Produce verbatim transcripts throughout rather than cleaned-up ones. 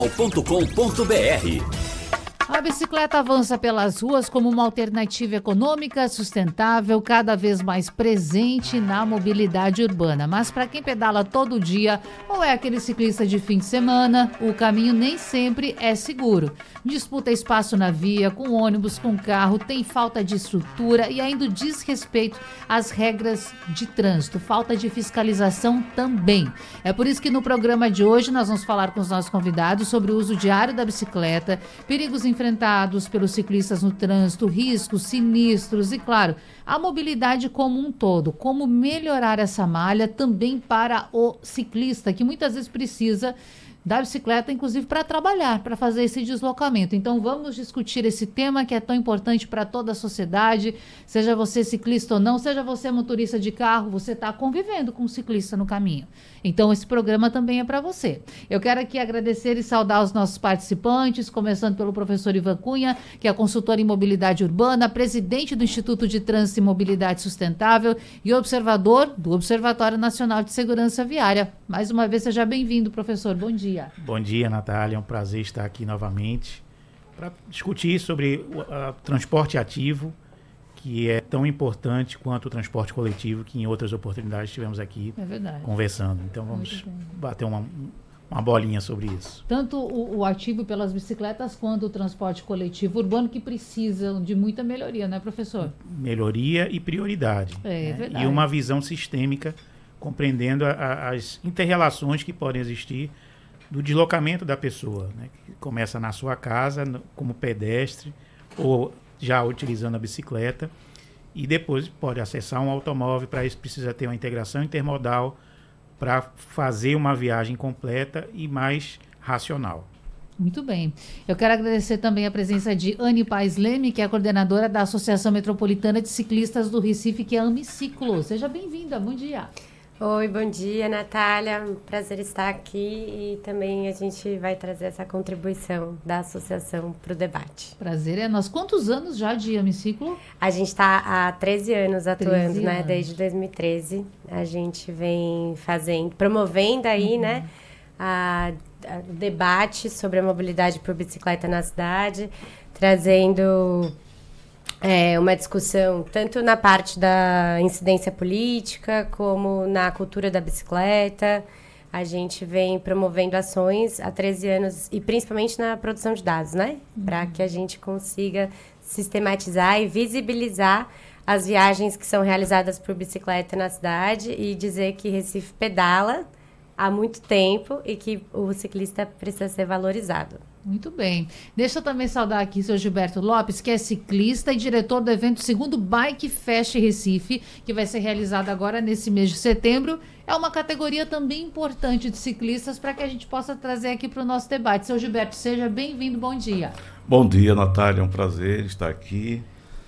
ponto com ponto br. A bicicleta avança pelas ruas como uma alternativa econômica, sustentável, cada vez mais presente na mobilidade urbana. Mas para quem pedala todo dia ou é aquele ciclista de fim de semana, o caminho nem sempre é seguro. Disputa espaço na via, com ônibus, com carro, tem falta de estrutura e ainda diz respeito às regras de trânsito. Falta de fiscalização também. É por isso que no programa de hoje nós vamos falar com os nossos convidados sobre o uso diário da bicicleta, perigos enfrentados pelos ciclistas no trânsito, riscos, sinistros e, claro, a mobilidade como um todo. Como melhorar essa malha também para o ciclista, que muitas vezes precisa da bicicleta, inclusive para trabalhar, para fazer esse deslocamento. Então vamos discutir esse tema que é tão importante para toda a sociedade, seja você ciclista ou não, seja você motorista de carro, você está convivendo com um ciclista no caminho. Então esse programa também é para você. Eu quero aqui agradecer e saudar os nossos participantes, começando pelo professor Ivan Cunha, que é consultor em mobilidade urbana, presidente do Instituto de Trânsito e Mobilidade Sustentável e observador do Observatório Nacional de Segurança Viária. Mais uma vez, seja bem-vindo, professor. Bom dia. Bom dia, Natália. É um prazer estar aqui novamente para discutir sobre o a, transporte ativo, que é tão importante quanto o transporte coletivo, que em outras oportunidades estivemos aqui é conversando. Então vamos bater uma, uma bolinha sobre isso. Tanto o, o ativo pelas bicicletas quanto o transporte coletivo urbano, que precisam de muita melhoria, não é, professor? Melhoria e prioridade. É, né? é verdade. E uma visão sistêmica, compreendendo a, a, as inter-relações que podem existir do deslocamento da pessoa, né? Que começa na sua casa, no, como pedestre, ou já utilizando a bicicleta, e depois pode acessar um automóvel. Para isso precisa ter uma integração intermodal para fazer uma viagem completa e mais racional. Muito bem. Eu quero agradecer também a presença de Anne Paes Leme, que é a coordenadora da Associação Metropolitana de Ciclistas do Recife, que é a Amiciclo. Seja bem-vinda, bom dia. Oi, bom dia, Natália. Prazer estar aqui e também a gente vai trazer essa contribuição da associação para o debate. Prazer é nosso. Quantos anos já de Amiciclo? A gente está há treze anos atuando, treze né? anos. Desde dois mil e treze. A gente vem fazendo, promovendo aí, uhum. né? A, a, o debate sobre a mobilidade por bicicleta na cidade, trazendo É uma discussão tanto na parte da incidência política como na cultura da bicicleta. A gente vem promovendo ações há treze anos e principalmente na produção de dados, né? Uhum. Para que a gente consiga sistematizar e visibilizar as viagens que são realizadas por bicicleta na cidade e dizer que Recife pedala há muito tempo e que o ciclista precisa ser valorizado. Muito bem. Deixa eu também saudar aqui o senhor Gilberto Lopes, que é ciclista e diretor do evento Segundo Bike Fest Recife, que vai ser realizado agora nesse mês de setembro. É uma categoria também importante de ciclistas para que a gente possa trazer aqui para o nosso debate. Seu Gilberto, seja bem-vindo, bom dia. Bom dia, Natália, é um prazer estar aqui.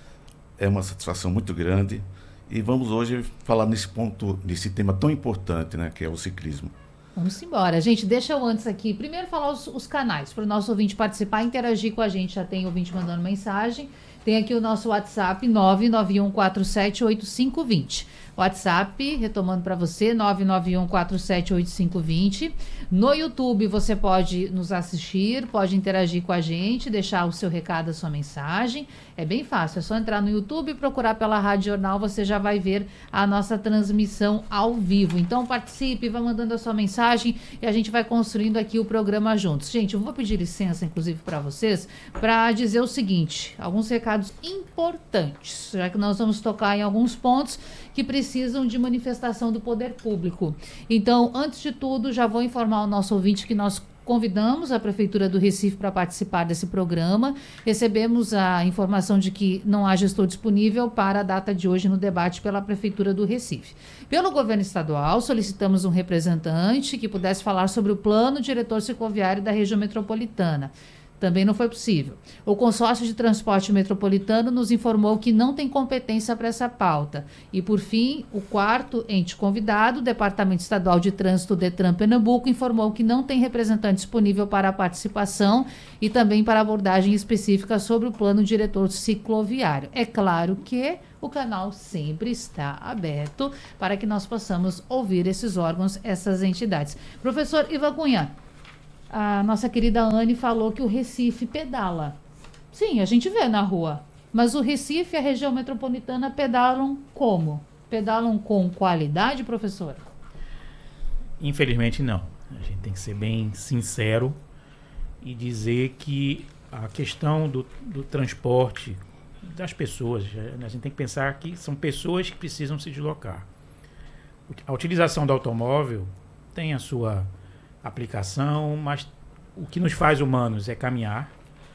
É uma satisfação muito grande. E vamos hoje falar nesse ponto, nesse tema tão importante, né, que é o ciclismo. Vamos embora. Gente, deixa eu antes aqui, primeiro falar os, os canais para o nosso ouvinte participar, interagir com a gente. Já tem ouvinte mandando mensagem. Tem aqui o nosso WhatsApp, nove nove um quatro sete oito cinco dois zero. WhatsApp, retomando para você, nove nove um quatro sete oito cinco dois zero. No YouTube você pode nos assistir, pode interagir com a gente, deixar o seu recado, a sua mensagem. É bem fácil, é só entrar no YouTube e procurar pela Rádio Jornal, você já vai ver a nossa transmissão ao vivo. Então participe, vá mandando a sua mensagem e a gente vai construindo aqui o programa juntos. Gente, eu vou pedir licença, inclusive, para vocês, para dizer o seguinte, alguns recados importantes, já que nós vamos tocar em alguns pontos que precisam de manifestação do poder público. Então, antes de tudo, já vou informar o nosso ouvinte que nós convidamos a Prefeitura do Recife para participar desse programa. Recebemos a informação de que não há gestor disponível para a data de hoje no debate pela Prefeitura do Recife. Pelo governo estadual, solicitamos um representante que pudesse falar sobre o plano diretor cicloviário da região metropolitana. Também não foi possível. O consórcio de transporte metropolitano nos informou que não tem competência para essa pauta. E, por fim, o quarto ente convidado, o Departamento Estadual de Trânsito Detran Pernambuco, informou que não tem representante disponível para a participação e também para abordagem específica sobre o plano diretor cicloviário. É claro que o canal sempre está aberto para que nós possamos ouvir esses órgãos, essas entidades. Professor Ivan Cunha, a nossa querida Anne falou que o Recife pedala. Sim, a gente vê na rua. Mas o Recife e a região metropolitana pedalam como? Pedalam com qualidade, professor? Infelizmente, não. A gente tem que ser bem sincero e dizer que a questão do, do transporte das pessoas, a gente tem que pensar que são pessoas que precisam se deslocar. A utilização do automóvel tem a sua aplicação, mas o que nos faz humanos é caminhar,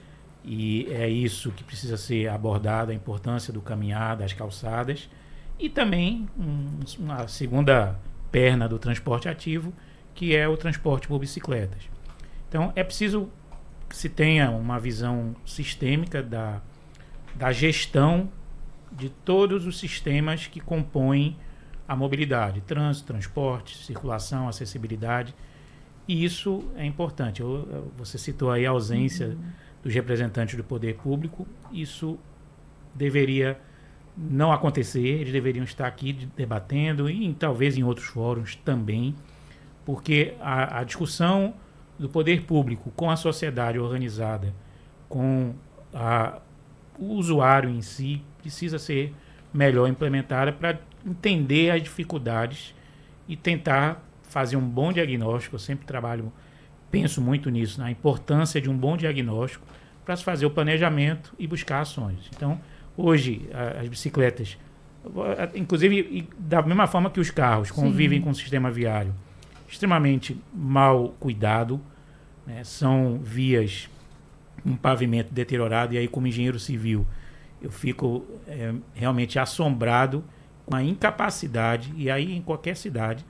e é isso que precisa ser abordado, a importância do caminhar, das calçadas, e também um, uma segunda perna do transporte ativo, que é o transporte por bicicletas. Então, é preciso que se tenha uma visão sistêmica da, da gestão de todos os sistemas que compõem a mobilidade, trânsito, transporte, circulação, acessibilidade, e isso é importante. Eu, eu, você citou aí a ausência uhum. dos representantes do poder público, isso deveria não acontecer, eles deveriam estar aqui debatendo, e talvez em outros fóruns também, porque a, a discussão do poder público com a sociedade organizada, com a, o usuário em si, precisa ser melhor implementada para entender as dificuldades e tentar fazer um bom diagnóstico. Eu sempre trabalho, penso muito nisso, na importância de um bom diagnóstico para se fazer o planejamento e buscar ações. Então, hoje, a, as bicicletas, inclusive da mesma forma que os carros, convivem Sim. com o sistema viário, extremamente mal cuidado, né? São vias, um pavimento deteriorado, e aí como engenheiro civil eu fico é, realmente assombrado com a incapacidade, e aí em qualquer cidade,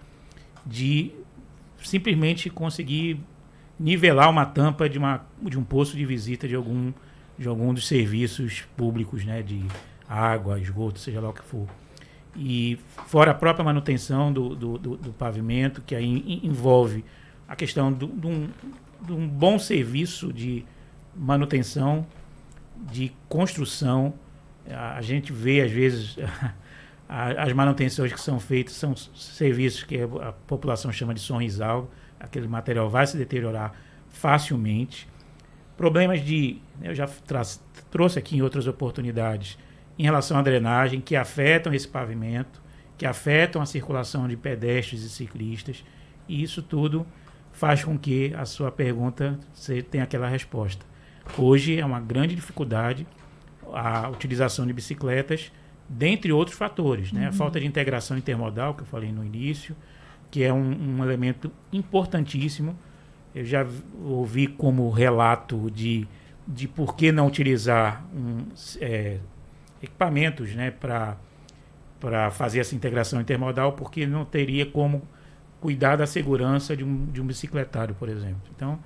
de simplesmente conseguir nivelar uma tampa de, uma, de um posto de visita de algum, de algum dos serviços públicos, né? De água, esgoto, seja lá o que for. E fora a própria manutenção do, do, do, do pavimento, que aí envolve a questão de um, um bom serviço de manutenção, de construção. A gente vê, às vezes, as manutenções que são feitas são serviços que a população chama de sorrisal, aquele material vai se deteriorar facilmente. Problemas de, eu já trouxe aqui em outras oportunidades, em relação à drenagem, que afetam esse pavimento, que afetam a circulação de pedestres e ciclistas, e isso tudo faz com que a sua pergunta tenha aquela resposta. Hoje é uma grande dificuldade a utilização de bicicletas, dentre outros fatores, né? Uhum. A falta de integração intermodal, que eu falei no início, que é um, um elemento importantíssimo. Eu já ouvi como relato de, de por que não utilizar um, é, equipamentos, né, para para fazer essa integração intermodal, porque não teria como cuidar da segurança de um, de um bicicletário, por exemplo. Então,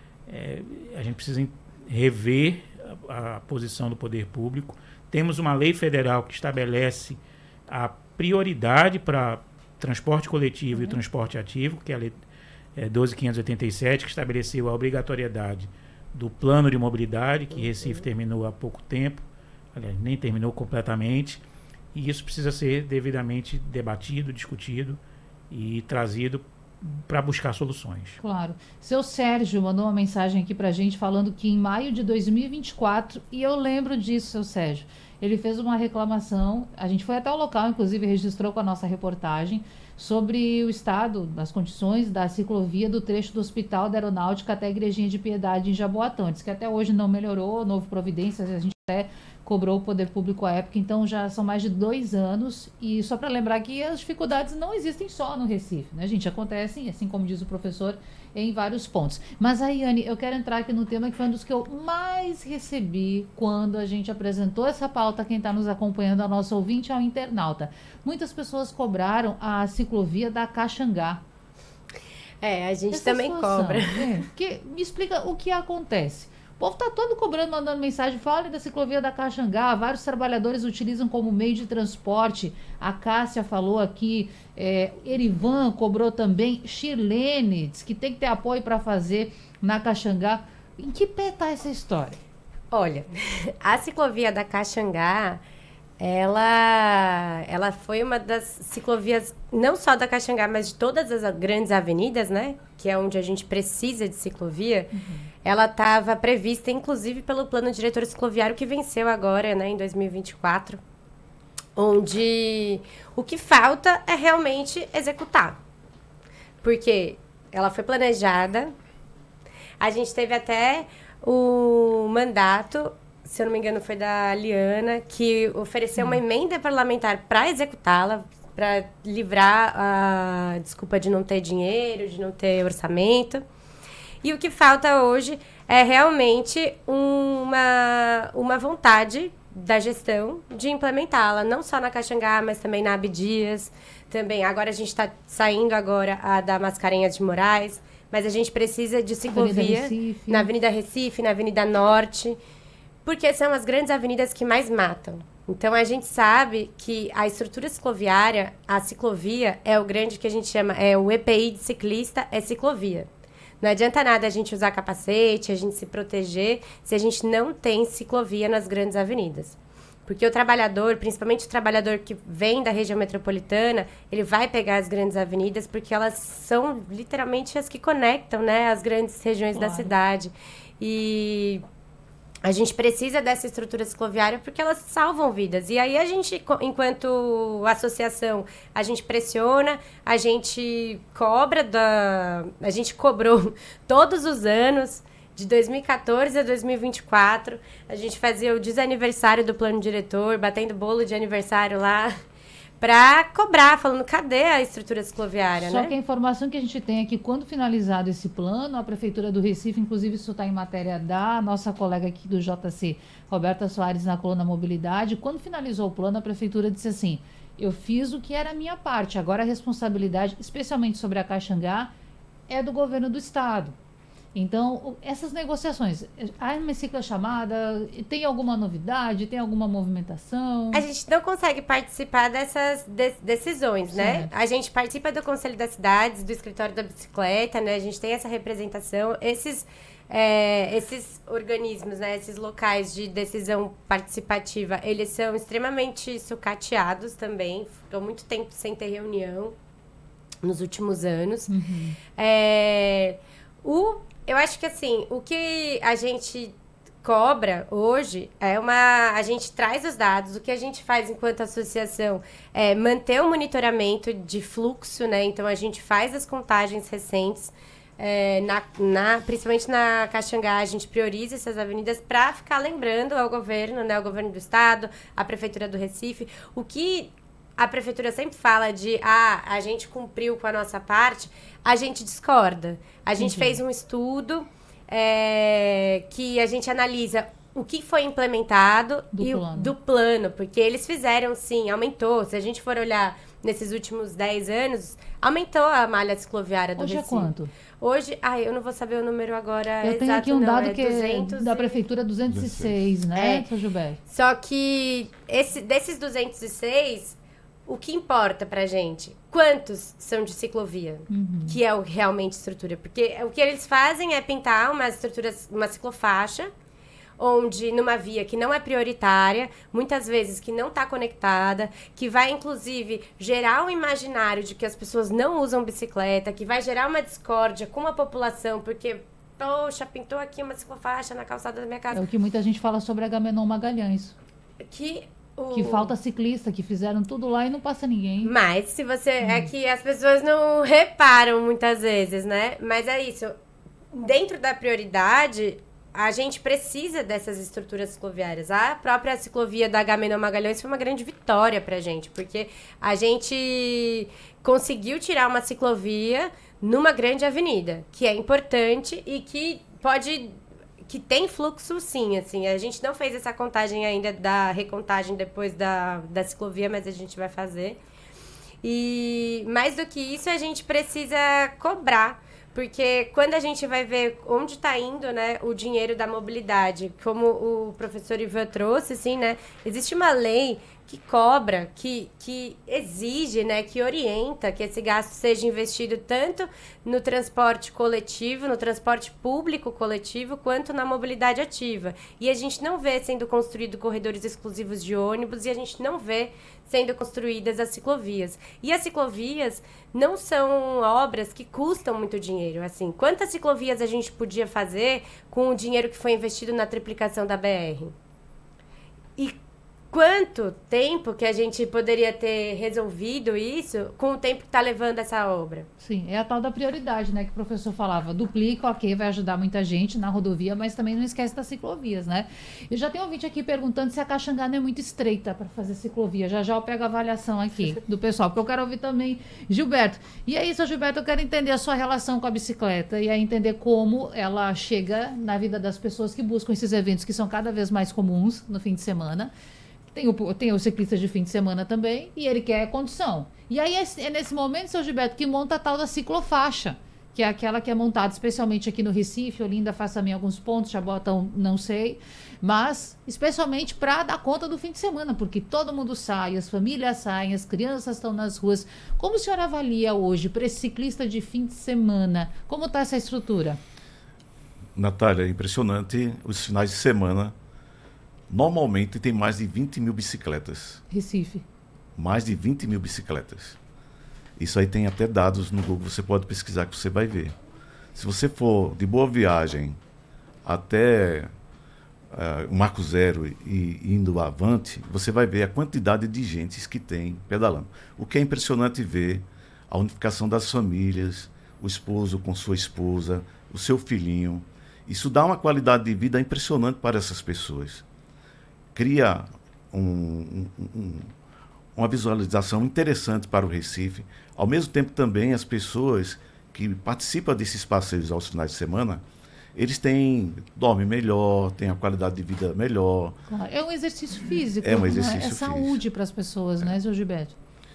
é, a gente precisa rever a, a posição do poder público. Temos uma lei federal que estabelece a prioridade para transporte coletivo uhum. e transporte ativo, que é a lei é, doze mil quinhentos e oitenta e sete, que estabeleceu a obrigatoriedade do plano de mobilidade, que Recife terminou há pouco tempo, aliás, nem terminou completamente, e isso precisa ser devidamente debatido, discutido e trazido para buscar soluções. Claro. Seu Sérgio mandou uma mensagem aqui para a gente falando que em maio de dois mil e vinte e quatro, e eu lembro disso, seu Sérgio, ele fez uma reclamação, a gente foi até o local, inclusive registrou com a nossa reportagem, sobre o estado, das condições da ciclovia do trecho do Hospital da Aeronáutica até a Igrejinha de Piedade em Jaboatão, diz que até hoje não melhorou, não houve providências, a gente até cobrou o poder público à época, então já são mais de dois anos, e só para lembrar que as dificuldades não existem só no Recife, né, gente? Acontecem, assim como diz o professor, em vários pontos. Mas aí, Anne, eu quero entrar aqui no tema que foi um dos que eu mais recebi quando a gente apresentou essa pauta, quem está nos acompanhando, a nossa ouvinte, ao internauta. Muitas pessoas cobraram a ciclovia da Caxangá. É, a gente Essa também situação, cobra. É, que, me explica o que acontece. O povo está todo cobrando, mandando mensagem, fala da ciclovia da Caxangá, vários trabalhadores utilizam como meio de transporte. A Cássia falou aqui, é, Erivan cobrou também, Shirlene diz que tem que ter apoio para fazer na Caxangá. Em que pé está essa história? Olha, a ciclovia da Caxangá, Ela, ela foi uma das ciclovias, não só da Caxangá, mas de todas as grandes avenidas, né? Que é onde a gente precisa de ciclovia. Uhum. Ela estava prevista, inclusive, pelo Plano Diretor Cicloviário, que venceu agora, né, em dois mil e vinte e quatro. Onde o que falta é realmente executar. Porque ela foi planejada, a gente teve até o mandato, se eu não me engano, foi da Liana, que ofereceu hum. uma emenda parlamentar para executá-la, para livrar a desculpa de não ter dinheiro, de não ter orçamento. E o que falta hoje é realmente uma, uma vontade da gestão de implementá-la, não só na Caxangá, mas também na Abdias, também. Agora a gente está saindo agora a da Mascarenhas de Moraes, mas a gente precisa de ciclovia Avenida na Avenida Recife, na Avenida Norte, porque são as grandes avenidas que mais matam. Então, a gente sabe que a estrutura cicloviária, a ciclovia, é o grande que a gente chama, é o E P I de ciclista, é ciclovia. Não adianta nada a gente usar capacete, a gente se proteger, se a gente não tem ciclovia nas grandes avenidas. Porque o trabalhador, principalmente o trabalhador que vem da região metropolitana, ele vai pegar as grandes avenidas porque elas são literalmente as que conectam, né, as grandes regiões claro. da cidade. E a gente precisa dessa estrutura cicloviária porque elas salvam vidas. E aí a gente, enquanto associação, a gente pressiona, a gente cobra, da, a gente cobrou todos os anos, de dois mil e quatorze a dois mil e vinte e quatro, a gente fazia o desaniversário do plano diretor, batendo bolo de aniversário lá, para cobrar, falando, cadê a estrutura cicloviária, Só né? que a informação que a gente tem é que quando finalizado esse plano, a Prefeitura do Recife, inclusive isso está em matéria da nossa colega aqui do J C, Roberta Soares, na coluna Mobilidade, quando finalizou o plano, a Prefeitura disse assim, eu fiz o que era a minha parte, agora a responsabilidade, especialmente sobre a Caxangá, é do governo do Estado. Então, essas negociações, há uma cicla chamada, tem alguma novidade, tem alguma movimentação? A gente não consegue participar dessas de- decisões, né? Certo. A gente participa do Conselho das Cidades, do Escritório da Bicicleta, né? A gente tem essa representação. Esses, é, esses organismos, né? Esses locais de decisão participativa, eles são extremamente sucateados também. Ficam muito tempo sem ter reunião nos últimos anos. Uhum. É, o... Eu acho que, assim, o que a gente cobra hoje é uma... A gente traz os dados, o que a gente faz enquanto associação é manter o monitoramento de fluxo, né? Então, a gente faz as contagens recentes, é, na, na, principalmente na Caxangá, a gente prioriza essas avenidas para ficar lembrando ao governo, né? O governo do estado, a Prefeitura do Recife, o que... A prefeitura sempre fala de, ah, a gente cumpriu com a nossa parte, a gente discorda. A gente uhum. fez um estudo é, que a gente analisa o que foi implementado do, e plano. do plano, porque eles fizeram, sim, aumentou. Se a gente for olhar nesses últimos dez anos, aumentou a malha cicloviária do Hoje Recife. é quanto? Hoje, ai, eu não vou saber o número agora eu exato, tenho aqui um não, dado é que é duzentos da e... Prefeitura duzentos e seis, né, É. São Gilberto? Só que esse, desses duzentos e seis... O que importa pra gente? Quantos são de ciclovia? Uhum. Que é o realmente estrutura. Porque o que eles fazem é pintar uma estrutura, uma ciclofaixa, onde numa via que não é prioritária, muitas vezes que não está conectada, que vai, inclusive, gerar um imaginário de que as pessoas não usam bicicleta, que vai gerar uma discórdia com a população, porque, poxa, pintou aqui uma ciclofaixa na calçada da minha casa. É o que muita gente fala sobre a Agamenon Magalhães. Que... O... Que falta ciclista, que fizeram tudo lá e não passa ninguém. Mas, se você... Hum. É que as pessoas não reparam muitas vezes, né? Mas é isso. Dentro da prioridade, a gente precisa dessas estruturas cicloviárias. A própria ciclovia da Agamenon Magalhães foi uma grande vitória pra gente, porque a gente conseguiu tirar uma ciclovia numa grande avenida, que é importante e que pode... que tem fluxo, sim, assim. A gente não fez essa contagem ainda da recontagem depois da, da ciclovia, mas a gente vai fazer. E mais do que isso, a gente precisa cobrar, porque quando a gente vai ver onde está indo, né, o dinheiro da mobilidade, como o professor Ivan trouxe, assim, né, existe uma lei que cobra, que, que exige, né, que orienta que esse gasto seja investido tanto no transporte coletivo, no transporte público coletivo, quanto na mobilidade ativa. E a gente não vê sendo construído corredores exclusivos de ônibus e a gente não vê sendo construídas as ciclovias. E as ciclovias não são obras que custam muito dinheiro. Assim, quantas ciclovias a gente podia fazer com o dinheiro que foi investido na triplicação da B R? E quanto tempo que a gente poderia ter resolvido isso com o tempo que está levando essa obra? Sim, é a tal da prioridade, né, que o professor falava. Duplica, ok, vai ajudar muita gente na rodovia, mas também não esquece das ciclovias, né? Eu já tenho um ouvinte aqui perguntando se a Caxangá não é muito estreita para fazer ciclovia. Já já eu pego a avaliação aqui do pessoal, porque eu quero ouvir também Gilberto. E é isso, Gilberto, eu quero entender a sua relação com a bicicleta e aí entender como ela chega na vida das pessoas que buscam esses eventos que são cada vez mais comuns no fim de semana. Tem o, tem o ciclista de fim de semana também, e ele quer condição. E aí é, é nesse momento, seu Gilberto, que monta a tal da ciclofaixa, que é aquela que é montada especialmente aqui no Recife. Olinda faz também alguns pontos, Jabotão não sei, mas especialmente para dar conta do fim de semana, porque todo mundo sai, as famílias saem, as crianças estão nas ruas. Como o senhor avalia hoje para esse ciclista de fim de semana? Como está essa estrutura? Natália, é impressionante os finais de semana. Normalmente tem mais de vinte mil bicicletas. Recife. Mais de vinte mil bicicletas. Isso aí tem até dados no Google, você pode pesquisar que você vai ver. Se você for de Boa Viagem até uh, o Marco Zero e indo avante, você vai ver a quantidade de gente que tem pedalando. O que é impressionante ver a unificação das famílias, o esposo com sua esposa, o seu filhinho. Isso dá uma qualidade de vida impressionante para essas pessoas. Cria um, um, um, uma visualização interessante para o Recife. Ao mesmo tempo também as pessoas que participam desses passeios aos finais de semana, eles têm, dormem melhor, têm a qualidade de vida melhor. É um exercício físico. É um exercício é? É saúde para as pessoas, é. né, seu Gilberto?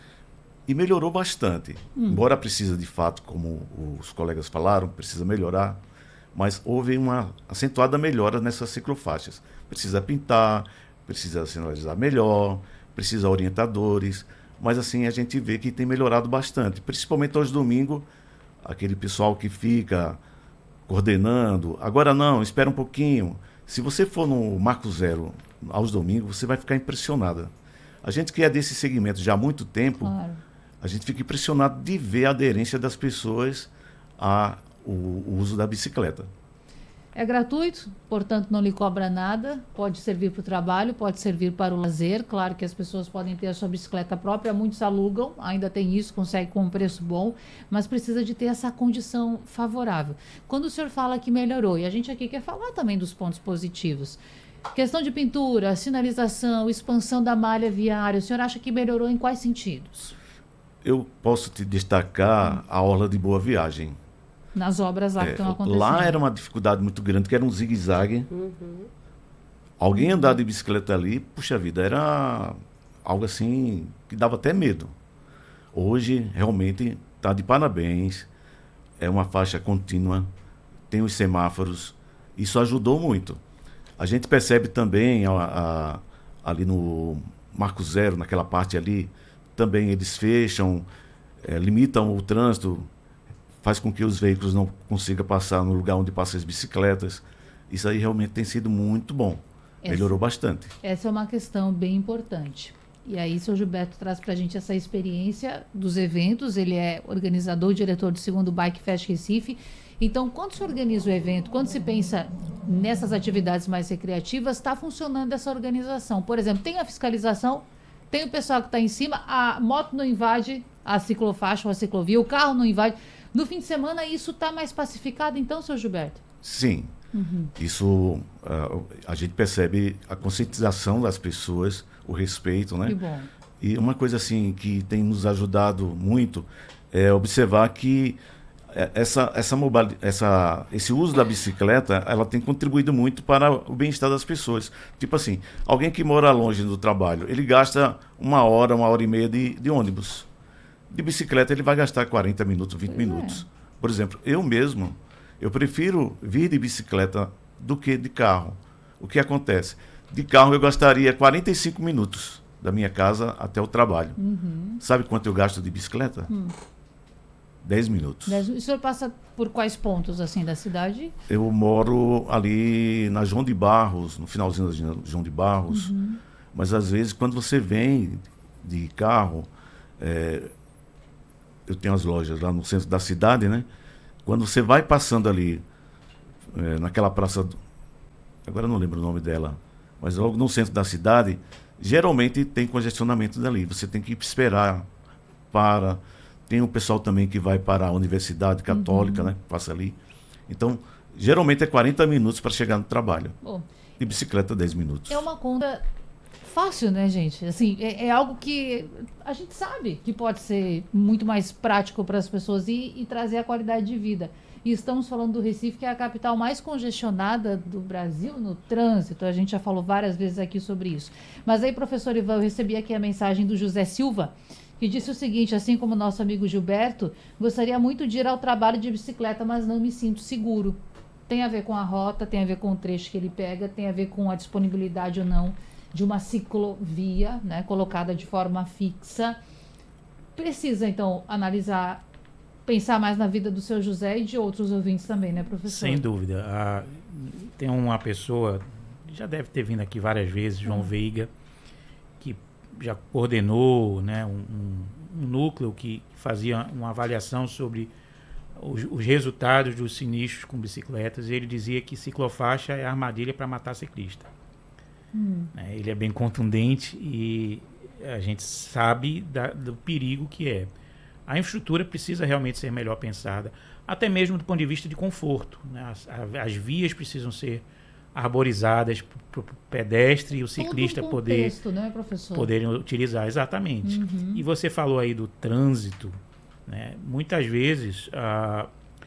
E melhorou bastante. Hum. Embora precisa de fato, como os colegas falaram, precisa melhorar, mas houve uma acentuada melhora nessas ciclofaixas. Precisa pintar, precisa sinalizar melhor, precisa orientadores, mas assim a gente vê que tem melhorado bastante, principalmente aos domingos, aquele pessoal que fica coordenando, agora não, espera um pouquinho. Se você for no Marco Zero aos domingos, você vai ficar impressionada. A gente que é desse segmento já há muito tempo, claro. A gente fica impressionado de ver a aderência das pessoas ao uso da bicicleta. É gratuito, portanto não lhe cobra nada, pode servir para o trabalho, pode servir para o lazer. Claro que as pessoas podem ter a sua bicicleta própria, muitos alugam, ainda tem isso, consegue com um preço bom, mas precisa de ter essa condição favorável. Quando o senhor fala que melhorou, e a gente aqui quer falar também dos pontos positivos, questão de pintura, sinalização, expansão da malha viária, o senhor acha que melhorou em quais sentidos? Eu posso te destacar a Orla de Boa Viagem. Nas obras lá que é, estão acontecendo. Lá era uma dificuldade muito grande, que era um zigue-zague. Uhum. Alguém andar de bicicleta ali, puxa vida, era algo assim que dava até medo. Hoje, realmente, está de parabéns. É uma faixa contínua, tem os semáforos. Isso ajudou muito. A gente percebe também a, a, ali no Marco Zero, naquela parte ali, também eles fecham, é, limitam o trânsito, faz com que os veículos não consigam passar no lugar onde passam as bicicletas. Isso aí realmente tem sido muito bom. Essa, melhorou bastante. Essa é uma questão bem importante. E aí, o seu Gilberto traz para a gente essa experiência dos eventos. Ele é organizador, diretor do segundo Bike Fest Recife. Então, quando se organiza o evento, quando se pensa nessas atividades mais recreativas, está funcionando essa organização. Por exemplo, tem a fiscalização, tem o pessoal que está em cima, a moto não invade a ciclofaixa ou a ciclovia, o carro não invade. No fim de semana, isso está mais pacificado, então, seu Gilberto? Sim. Uhum. Isso, uh, a gente percebe a conscientização das pessoas, o respeito, né? Que bom. E uma coisa, assim, que tem nos ajudado muito é observar que essa, essa mobili- essa, esse uso da bicicleta, ela tem contribuído muito para o bem-estar das pessoas. Tipo assim, alguém que mora longe do trabalho, ele gasta uma hora, uma hora e meia de, de ônibus. De bicicleta ele vai gastar quarenta minutos, vinte pois minutos. É. Por exemplo, eu mesmo, eu prefiro vir de bicicleta do que de carro. O que acontece? De carro eu gastaria quarenta e cinco minutos. da minha casa até o trabalho. Uhum. Sabe quanto eu gasto de bicicleta? Hum. dez minutos. Dez- E o senhor passa por quais pontos assim da cidade? Eu moro ali na João de Barros, no finalzinho da João de Barros. Uhum. Mas às vezes, quando você vem de carro, é, eu tenho as lojas lá no centro da cidade, né? Quando você vai passando ali, é, naquela praça, do- agora eu não lembro o nome dela, mas logo no centro da cidade, geralmente tem congestionamento dali. Você tem que esperar para... Tem o pessoal também que vai para a Universidade Católica, né? Passa ali. Então, geralmente é quarenta minutos para chegar no trabalho. Bom, De bicicleta, dez minutos. é uma conta fácil, né, gente? Assim, é, é algo que a gente sabe que pode ser muito mais prático para as pessoas e, e trazer a qualidade de vida. E estamos falando do Recife, que é a capital mais congestionada do Brasil no trânsito. A gente já falou várias vezes aqui sobre isso. Mas aí, professor Ivan, eu recebi aqui a mensagem do José Silva, que disse o seguinte: assim como nosso amigo Gilberto, gostaria muito de ir ao trabalho de bicicleta, mas não me sinto seguro. Tem a ver com a rota, tem a ver com o trecho que ele pega, tem a ver com a disponibilidade ou não de uma ciclovia, né, colocada de forma fixa. Precisa, então, analisar, pensar mais na vida do seu José e de outros ouvintes também, né, professor? Sem dúvida. Ah, tem uma pessoa, já deve ter vindo aqui várias vezes, João Hum. Veiga, que já coordenou, né, um, um- um núcleo que fazia uma avaliação sobre os, os resultados dos sinistros com bicicletas. E ele dizia que ciclofaixa é armadilha para matar ciclista. Hum. Né? Ele é bem contundente e a gente sabe da- do perigo que é. A infraestrutura precisa realmente ser melhor pensada, até mesmo do ponto de vista de conforto, né? As, a- as vias precisam ser arborizadas para o pedestre e o ciclista Todo um poder, contexto, né, professor? poderem utilizar. Exatamente. Uhum. E você falou aí do trânsito, né? Muitas vezes ah,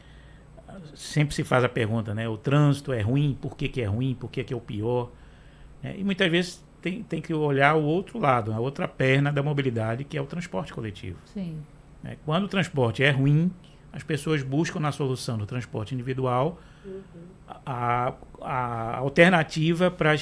sempre se faz a pergunta, né? O trânsito é ruim, por que, que é ruim, por que, que é o pior? Né? E muitas vezes tem, tem que olhar o outro lado, a outra perna da mobilidade, que é o transporte coletivo. Sim. Né? Quando o transporte é ruim, as pessoas buscam na solução do transporte individual a, a alternativa para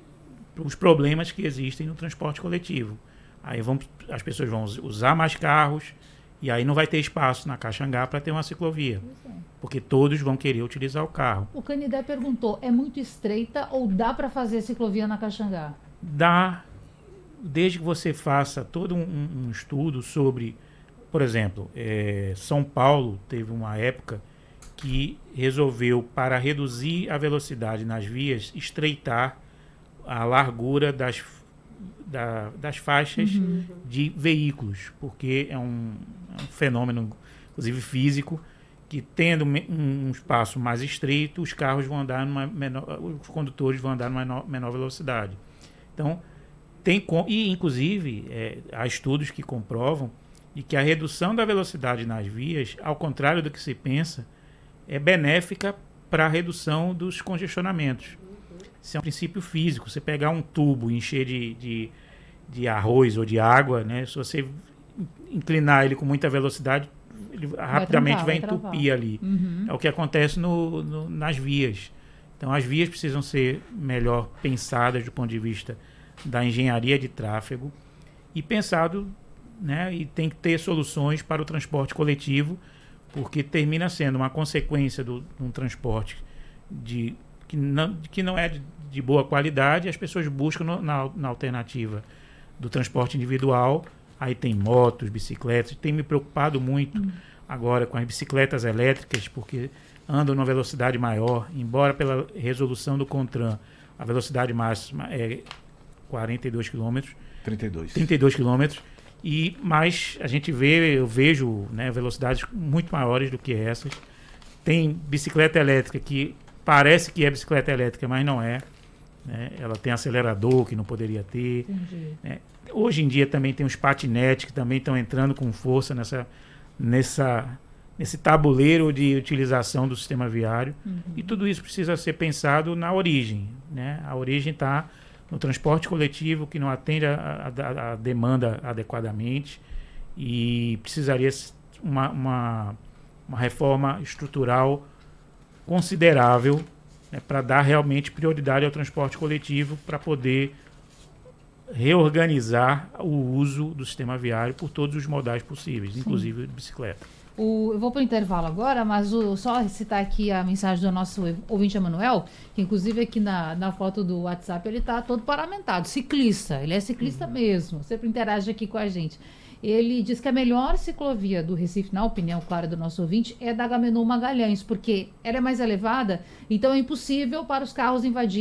os problemas que existem no transporte coletivo. Aí vão, as pessoas vão us- usar mais carros e aí não vai ter espaço na Caxangá para ter uma ciclovia, Pois é. porque todos vão querer utilizar o carro. O Canidé perguntou, é muito estreita ou dá para fazer ciclovia na Caxangá? Dá, desde que você faça todo um, um- um estudo sobre, por exemplo, eh, São Paulo teve uma época que resolveu, para reduzir a velocidade nas vias, estreitar a largura das, da- das faixas de veículos, porque é um, é um fenômeno, inclusive físico, que tendo me- um, um espaço mais estreito, os carros vão andar numa menor, os condutores vão andar numa menor, menor velocidade. Então, tem com, e inclusive é, há estudos que comprovam de que a redução da velocidade nas vias, ao contrário do que se pensa, é benéfica para a redução dos congestionamentos. Isso é um princípio físico. Você pegar um tubo e encher de, de, de arroz ou de água, né, se você inclinar ele com muita velocidade, ele rapidamente trancar, vai vai entupir ali. Uhum. É o que acontece no, no- nas vias. Então, as vias precisam ser melhor pensadas do ponto de vista da engenharia de tráfego e pensado, né, e tem que ter soluções para o transporte coletivo, porque termina sendo uma consequência do- de um transporte de, que, não, que não é de, de boa qualidade. As pessoas buscam no- na, na alternativa do transporte individual. Aí tem motos, bicicletas. Tem me preocupado muito agora com as bicicletas elétricas, porque andam numa velocidade maior, embora pela resolução do CONTRAN a velocidade máxima é quarenta e dois quilômetros, trinta e dois. trinta e dois quilômetros, e mas a gente vê, eu vejo, né, velocidades muito maiores do que essas. Tem bicicleta elétrica que parece que é bicicleta elétrica, mas não é, né? Ela tem acelerador que não poderia ter. Entendi. né? Hoje em dia também tem os patinetes que também estão entrando com força nessa, nessa, nesse tabuleiro de utilização do sistema viário. Uhum. E tudo isso precisa ser pensado na origem, né? A origem está no transporte coletivo, que não atende a, a- a demanda adequadamente, e precisaria s- uma, uma, uma reforma estrutural considerável, né, para dar realmente prioridade ao transporte coletivo, para poder reorganizar o uso do sistema viário por todos os modais possíveis, inclusive de bicicleta. O, eu vou para o intervalo agora, mas o, só citar aqui a mensagem do nosso ouvinte Emanuel, que inclusive aqui na, na foto do WhatsApp ele está todo paramentado, ciclista, ele é ciclista uhum. mesmo, sempre interage aqui com a gente. Ele diz que a melhor ciclovia do Recife, na opinião clara do nosso ouvinte, é da Agamenon Magalhães, porque ela é mais elevada, então é impossível para os carros invadirem